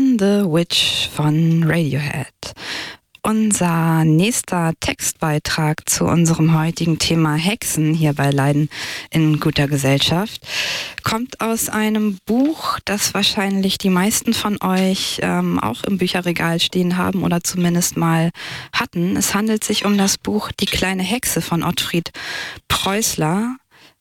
On the Witch von Radiohead. Unser nächster Textbeitrag zu unserem heutigen Thema Hexen hier bei Leiden in guter Gesellschaft kommt aus einem Buch, das wahrscheinlich die meisten von euch auch im Bücherregal stehen haben oder zumindest mal hatten. Es handelt sich um das Buch Die kleine Hexe von Ottfried Preußler.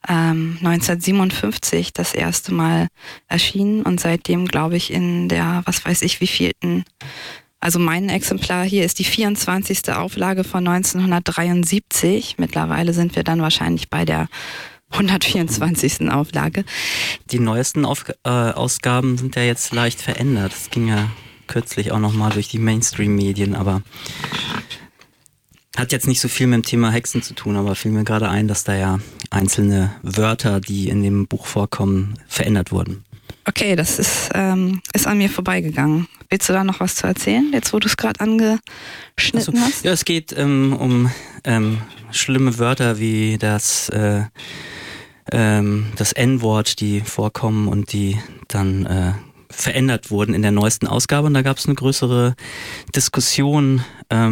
1957 das erste Mal erschienen und seitdem, glaube ich, in der, was weiß ich, wievielten, also mein Exemplar hier ist die 24. Auflage von 1973. Mittlerweile sind wir dann wahrscheinlich bei der 124. Auflage. Die neuesten Ausgaben sind ja jetzt leicht verändert. Das ging ja kürzlich auch nochmal durch die Mainstream-Medien, aber hat jetzt nicht so viel mit dem Thema Hexen zu tun, aber fiel mir gerade ein, dass da ja einzelne Wörter, die in dem Buch vorkommen, verändert wurden. Okay, das ist an mir vorbeigegangen. Willst du da noch was zu erzählen, jetzt wo du es gerade angeschnitten hast? Ja, es geht um schlimme Wörter wie das N-Wort, die vorkommen und die dann verändert wurden in der neuesten Ausgabe. Und da gab es eine größere Diskussion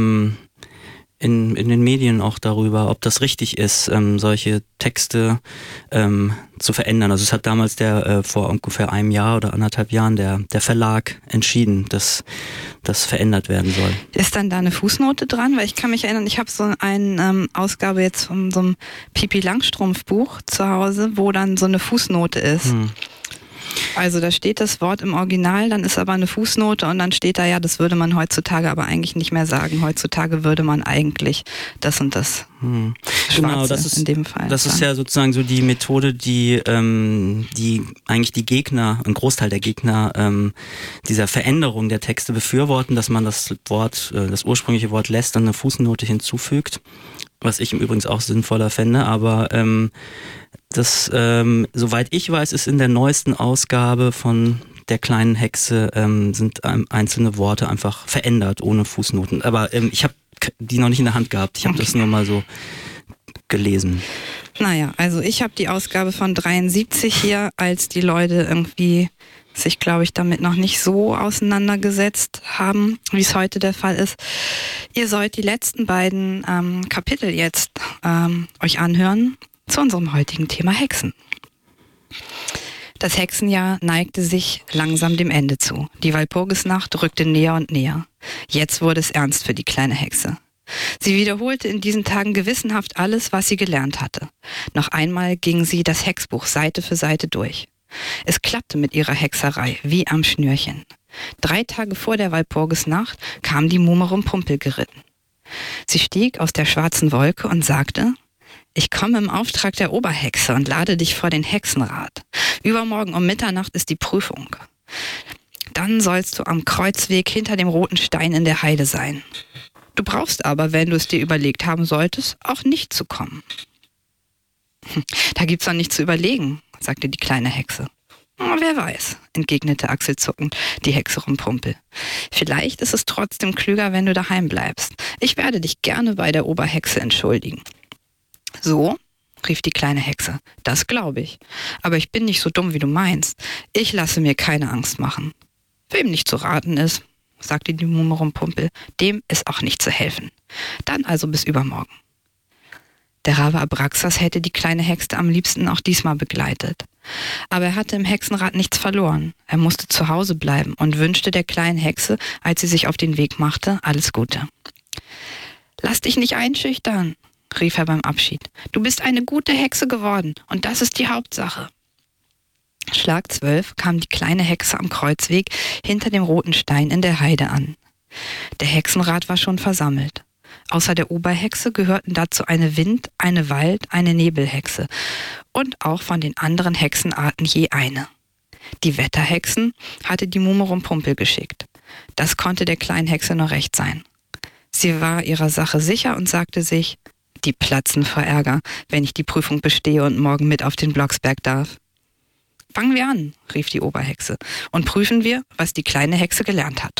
in den Medien auch darüber, ob das richtig ist, solche Texte zu verändern. Also es hat damals vor ungefähr einem Jahr oder 1,5 Jahren der Verlag entschieden, dass das verändert werden soll. Ist dann da eine Fußnote dran? Weil ich kann mich erinnern, ich habe so eine Ausgabe jetzt von so einem Pipi Langstrumpf Buch zu Hause, wo dann so eine Fußnote ist. Also da steht das Wort im Original, dann ist aber eine Fußnote und dann steht da, ja, das würde man heutzutage aber eigentlich nicht mehr sagen. Heutzutage würde man eigentlich das und das. Genau, das ist in dem Fall. Das ist ja sozusagen so die Methode, die eigentlich die Gegner, ein Großteil der Gegner dieser Veränderung der Texte befürworten, dass man das ursprüngliche Wort lässt, dann eine Fußnote hinzufügt. Was ich im Übrigen auch sinnvoller fände, aber soweit ich weiß, ist in der neuesten Ausgabe von der kleinen Hexe sind einzelne Worte einfach verändert, ohne Fußnoten. Aber ich habe die noch nicht in der Hand gehabt. Ich habe das nur mal so gelesen. Naja, also ich habe die Ausgabe von 73 hier, als die Leute irgendwie sich, glaube ich, damit noch nicht so auseinandergesetzt haben, wie es heute der Fall ist. Ihr sollt die letzten beiden Kapitel jetzt euch anhören zu unserem heutigen Thema Hexen. Das Hexenjahr neigte sich langsam dem Ende zu. Die Walpurgisnacht rückte näher und näher. Jetzt wurde es ernst für die kleine Hexe. Sie wiederholte in diesen Tagen gewissenhaft alles, was sie gelernt hatte. Noch einmal ging sie das Hexbuch Seite für Seite durch. Es klappte mit ihrer Hexerei wie am Schnürchen. 3 Tage vor der Walpurgisnacht kam die Muhme Rumpumpel geritten. Sie stieg aus der schwarzen Wolke und sagte: Ich komme im Auftrag der Oberhexe und lade dich vor den Hexenrat. Übermorgen um Mitternacht ist die Prüfung. Dann sollst du am Kreuzweg hinter dem roten Stein in der Heide sein. Du brauchst aber, wenn du es dir überlegt haben solltest, auch nicht zu kommen. Da gibt's doch nichts zu überlegen, sagte die kleine Hexe. Wer weiß, entgegnete achselzuckend die Hexe Rumpumpel. Vielleicht ist es trotzdem klüger, wenn du daheim bleibst. Ich werde dich gerne bei der Oberhexe entschuldigen. So, rief die kleine Hexe, das glaube ich. Aber ich bin nicht so dumm, wie du meinst. Ich lasse mir keine Angst machen. Wem nicht zu raten ist, sagte die Muhme Rumpumpel, dem ist auch nicht zu helfen. Dann also bis übermorgen. Der Rabe Abraxas hätte die kleine Hexe am liebsten auch diesmal begleitet. Aber er hatte im Hexenrat nichts verloren. Er musste zu Hause bleiben und wünschte der kleinen Hexe, als sie sich auf den Weg machte, alles Gute. Lass dich nicht einschüchtern, rief er beim Abschied. Du bist eine gute Hexe geworden und das ist die Hauptsache. Schlag 12 kam die kleine Hexe am Kreuzweg hinter dem roten Stein in der Heide an. Der Hexenrat war schon versammelt. Außer der Oberhexe gehörten dazu eine Wind-, eine Wald-, eine Nebelhexe und auch von den anderen Hexenarten je eine. Die Wetterhexen hatte die Muhme Rumpumpel geschickt. Das konnte der kleinen Hexe nur recht sein. Sie war ihrer Sache sicher und sagte sich, die platzen vor Ärger, wenn ich die Prüfung bestehe und morgen mit auf den Blocksberg darf. Fangen wir an, rief die Oberhexe, und prüfen wir, was die kleine Hexe gelernt hat.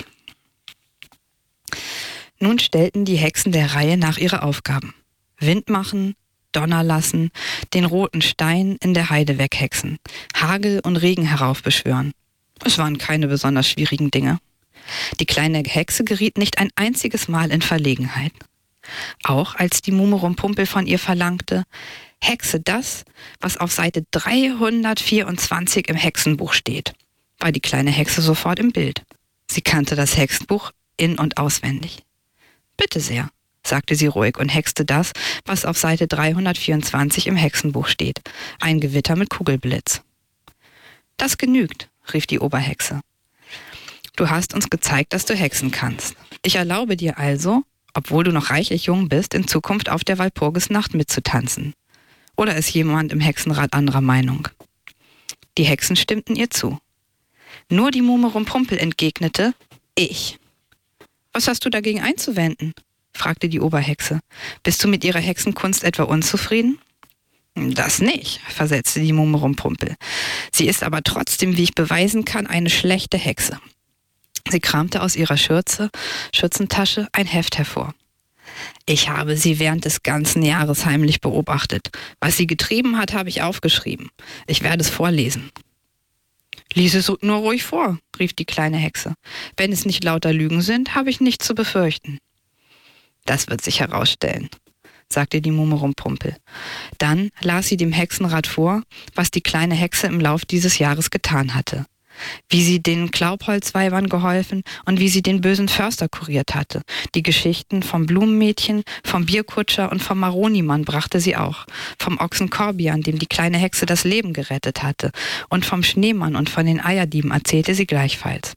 Nun stellten die Hexen der Reihe nach ihre Aufgaben. Wind machen, Donner lassen, den roten Stein in der Heide weghexen, Hagel und Regen heraufbeschwören. Es waren keine besonders schwierigen Dinge. Die kleine Hexe geriet nicht ein einziges Mal in Verlegenheit. Auch als die Mummerum-Pumpel von ihr verlangte, Hexe das, was auf Seite 324 im Hexenbuch steht, war die kleine Hexe sofort im Bild. Sie kannte das Hexenbuch in- und auswendig. »Bitte sehr«, sagte sie ruhig und hexte das, was auf Seite 324 im Hexenbuch steht, ein Gewitter mit Kugelblitz. »Das genügt«, rief die Oberhexe. »Du hast uns gezeigt, dass du hexen kannst. Ich erlaube dir also, obwohl du noch reichlich jung bist, in Zukunft auf der Walpurgisnacht mitzutanzen. Oder ist jemand im Hexenrat anderer Meinung?« Die Hexen stimmten ihr zu. Nur die Mummerum-Pumpel entgegnete, »Ich.« »Was hast du dagegen einzuwenden?« fragte die Oberhexe. »Bist du mit ihrer Hexenkunst etwa unzufrieden?« »Das nicht«, versetzte die Mummerum-Pumpel. »Sie ist aber trotzdem, wie ich beweisen kann, eine schlechte Hexe.« Sie kramte aus ihrer Schürzentasche ein Heft hervor. »Ich habe sie während des ganzen Jahres heimlich beobachtet. Was sie getrieben hat, habe ich aufgeschrieben. Ich werde es vorlesen.« »Lies es nur ruhig vor«, rief die kleine Hexe. »Wenn es nicht lauter Lügen sind, habe ich nichts zu befürchten.« »Das wird sich herausstellen«, sagte die Mummerum-Pumpel. Dann las sie dem Hexenrat vor, was die kleine Hexe im Lauf dieses Jahres getan hatte. Wie sie den Klaubholzweibern geholfen und wie sie den bösen Förster kuriert hatte. Die Geschichten vom Blumenmädchen, vom Bierkutscher und vom Maronimann brachte sie auch. Vom Ochsen Korbian, dem die kleine Hexe das Leben gerettet hatte. Und vom Schneemann und von den Eierdieben erzählte sie gleichfalls.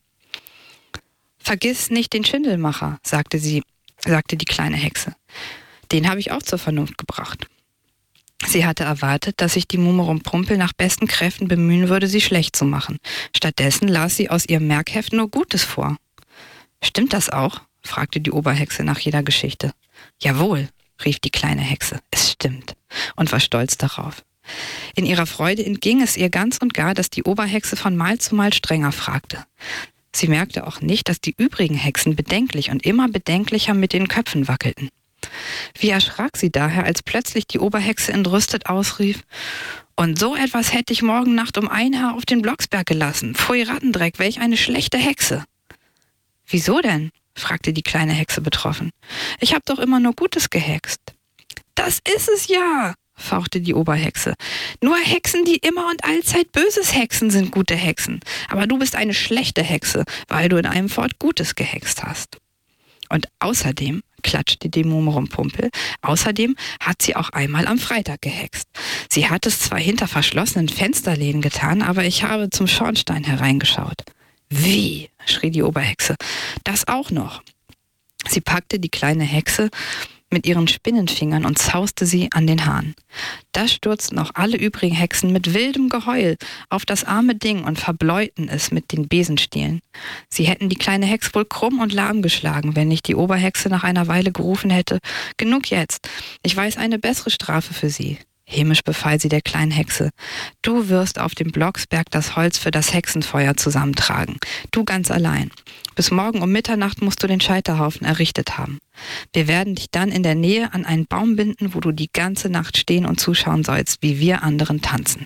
»Vergiss nicht den Schindelmacher«, sagte die kleine Hexe. »Den habe ich auch zur Vernunft gebracht.« Sie hatte erwartet, dass sich die Mummerum-Pumpel nach besten Kräften bemühen würde, sie schlecht zu machen. Stattdessen las sie aus ihrem Merkheft nur Gutes vor. »Stimmt das auch?« fragte die Oberhexe nach jeder Geschichte. »Jawohl«, rief die kleine Hexe, »es stimmt« und war stolz darauf. In ihrer Freude entging es ihr ganz und gar, dass die Oberhexe von Mal zu Mal strenger fragte. Sie merkte auch nicht, dass die übrigen Hexen bedenklich und immer bedenklicher mit den Köpfen wackelten. Wie erschrak sie daher, als plötzlich die Oberhexe entrüstet ausrief, »Und so etwas hätte ich morgen Nacht um 1 Uhr auf den Blocksberg gelassen. Pfui Rattendreck, welch eine schlechte Hexe!« »Wieso denn?« fragte die kleine Hexe betroffen. »Ich habe doch immer nur Gutes gehext.« »Das ist es ja«, fauchte die Oberhexe. »Nur Hexen, die immer und allzeit Böses hexen, sind gute Hexen. Aber du bist eine schlechte Hexe, weil du in einem Fort Gutes gehext hast.« Und außerdem, klatschte die Mummerum-Pumpel, außerdem hat sie auch einmal am Freitag gehext. Sie hat es zwar hinter verschlossenen Fensterläden getan, aber ich habe zum Schornstein hereingeschaut. »Wie?«, schrie die Oberhexe. »Das auch noch.« Sie packte die kleine Hexe mit ihren Spinnenfingern und zauste sie an den Haaren. Da stürzten auch alle übrigen Hexen mit wildem Geheul auf das arme Ding und verbleuten es mit den Besenstielen. Sie hätten die kleine Hex wohl krumm und lahm geschlagen, wenn nicht die Oberhexe nach einer Weile gerufen hätte, »Genug jetzt, ich weiß eine bessere Strafe für Sie.« Hämisch befahl sie der kleinen Hexe, »Du wirst auf dem Blocksberg das Holz für das Hexenfeuer zusammentragen. Du ganz allein. Bis morgen um Mitternacht musst du den Scheiterhaufen errichtet haben. Wir werden dich dann in der Nähe an einen Baum binden, wo du die ganze Nacht stehen und zuschauen sollst, wie wir anderen tanzen.«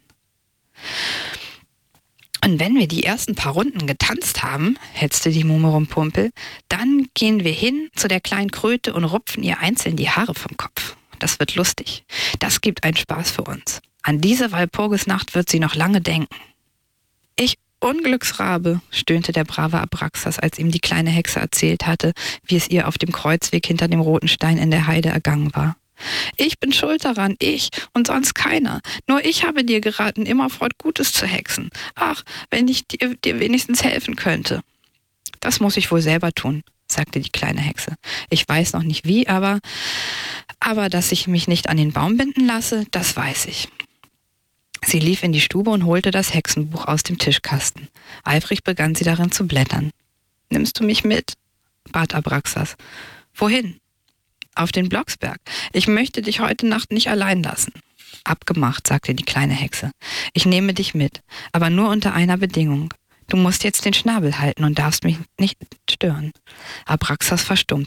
»Und wenn wir die ersten paar Runden getanzt haben«, hetzte die Mummerum-Pumpel, »dann gehen wir hin zu der kleinen Kröte und rupfen ihr einzeln die Haare vom Kopf. Das wird lustig. Das gibt einen Spaß für uns. An diese Walpurgisnacht wird sie noch lange denken.« »Ich Unglücksrabe«, stöhnte der brave Abraxas, als ihm die kleine Hexe erzählt hatte, wie es ihr auf dem Kreuzweg hinter dem roten Stein in der Heide ergangen war. »Ich bin schuld daran, ich und sonst keiner. Nur ich habe dir geraten, immerfort Gutes zu hexen. Ach, wenn ich dir wenigstens helfen könnte.« »Das muss ich wohl selber tun«, sagte die kleine Hexe. »Ich weiß noch nicht wie, aber dass ich mich nicht an den Baum binden lasse, das weiß ich.« Sie lief in die Stube und holte das Hexenbuch aus dem Tischkasten. Eifrig begann sie darin zu blättern. »Nimmst du mich mit?«, bat Abraxas. »Wohin?« »Auf den Blocksberg. Ich möchte dich heute Nacht nicht allein lassen.« »Abgemacht«, sagte die kleine Hexe. »Ich nehme dich mit, aber nur unter einer Bedingung. Du musst jetzt den Schnabel halten und darfst mich nicht stören.« Abraxas verstummte.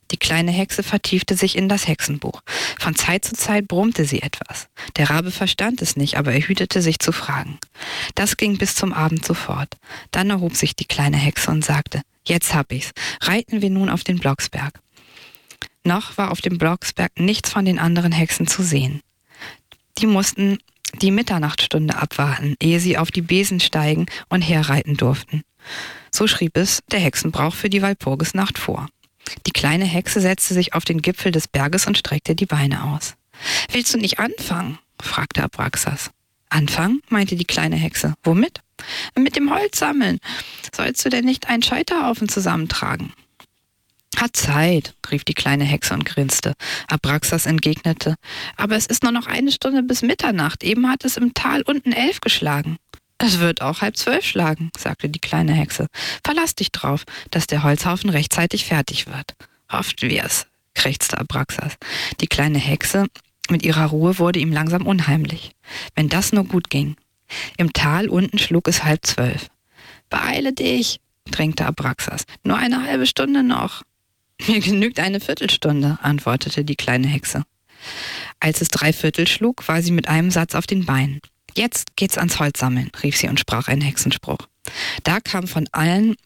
Die kleine Hexe vertiefte sich in das Hexenbuch. Von Zeit zu Zeit brummte sie etwas. Der Rabe verstand es nicht, aber er hütete sich zu fragen. Das ging bis zum Abend so fort. Dann erhob sich die kleine Hexe und sagte, jetzt hab ich's. Reiten wir nun auf den Blocksberg. Noch war auf dem Blocksberg nichts von den anderen Hexen zu sehen. Die mussten die Mitternachtsstunde abwarten, ehe sie auf die Besen steigen und herreiten durften. So schrieb es der Hexenbrauch für die Walpurgisnacht vor. Die kleine Hexe setzte sich auf den Gipfel des Berges und streckte die Beine aus. »Willst du nicht anfangen?« fragte Abraxas. »Anfangen?« meinte die kleine Hexe. »Womit?« »Mit dem Holz sammeln. Sollst du denn nicht einen Scheiterhaufen zusammentragen?« »Hat Zeit«, rief die kleine Hexe und grinste. Abraxas entgegnete, »aber es ist nur noch 1 Stunde bis Mitternacht. Eben hat es im Tal unten 11 geschlagen.« »Es wird auch 11:30 schlagen«, sagte die kleine Hexe. »Verlass dich drauf, dass der Holzhaufen rechtzeitig fertig wird.« »Hoffen wir's«, krächzte Abraxas. Die kleine Hexe mit ihrer Ruhe wurde ihm langsam unheimlich. Wenn das nur gut ging. Im Tal unten schlug es 11:30. »Beeile dich«, drängte Abraxas. »Nur eine halbe Stunde noch.« »Mir genügt eine Viertelstunde«, antwortete die kleine Hexe. Als es 3/4 schlug, war sie mit einem Satz auf den Beinen. »Jetzt geht's ans Holz sammeln«, rief sie und sprach einen Hexenspruch. Da kam es von allen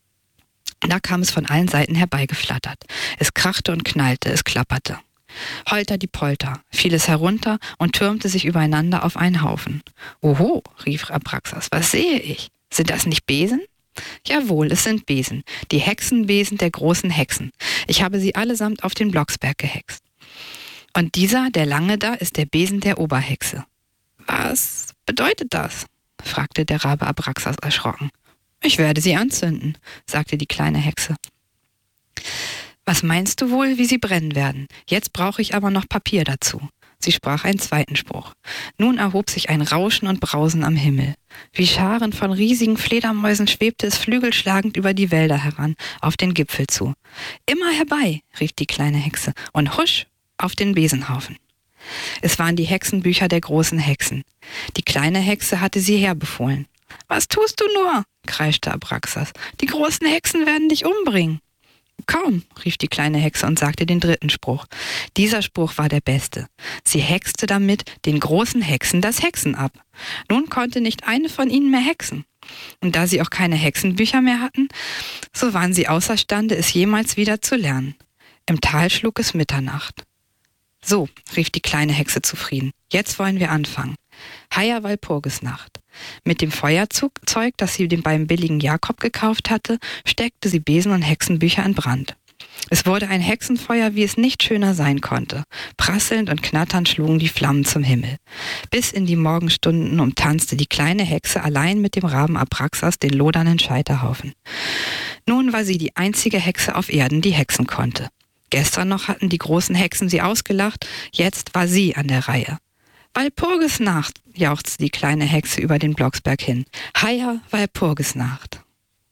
Seiten herbeigeflattert. Es krachte und knallte, es klapperte. Holter die Polter, fiel es herunter und türmte sich übereinander auf einen Haufen. »Oho«, rief Abraxas, »was sehe ich? Sind das nicht Besen?« »Jawohl, es sind Besen, die Hexenbesen der großen Hexen. Ich habe sie allesamt auf den Blocksberg gehext. Und dieser, der lange da, ist der Besen der Oberhexe.« »Was bedeutet das?« fragte der Rabe Abraxas erschrocken. »Ich werde sie anzünden«, sagte die kleine Hexe. »Was meinst du wohl, wie sie brennen werden? Jetzt brauche ich aber noch Papier dazu.« Sie sprach einen zweiten Spruch. Nun erhob sich ein Rauschen und Brausen am Himmel. Wie Scharen von riesigen Fledermäusen schwebte es flügelschlagend über die Wälder heran, auf den Gipfel zu. »Immer herbei«, rief die kleine Hexe, und husch auf den Besenhaufen. Es waren die Hexenbücher der großen Hexen. Die kleine Hexe hatte sie herbefohlen. »Was tust du nur?« kreischte Abraxas. »Die großen Hexen werden dich umbringen.« »Kaum«, rief die kleine Hexe und sagte den dritten Spruch. Dieser Spruch war der beste. Sie hexte damit den großen Hexen das Hexen ab. Nun konnte nicht eine von ihnen mehr hexen. Und da sie auch keine Hexenbücher mehr hatten, so waren sie außerstande, es jemals wieder zu lernen. Im Tal schlug es Mitternacht. »So«, rief die kleine Hexe zufrieden, »jetzt wollen wir anfangen. Heia Walpurgisnacht.« Mit dem Feuerzeug, das sie beim billigen Jakob gekauft hatte, steckte sie Besen und Hexenbücher in Brand. Es wurde ein Hexenfeuer, wie es nicht schöner sein konnte. Prasselnd und knatternd schlugen die Flammen zum Himmel. Bis in die Morgenstunden umtanzte die kleine Hexe allein mit dem Raben Abraxas den lodernden Scheiterhaufen. Nun war sie die einzige Hexe auf Erden, die hexen konnte. Gestern noch hatten die großen Hexen sie ausgelacht, jetzt war sie an der Reihe. »Walpurgisnacht«, jauchzte die kleine Hexe über den Blocksberg hin. »Heia Walpurgisnacht«.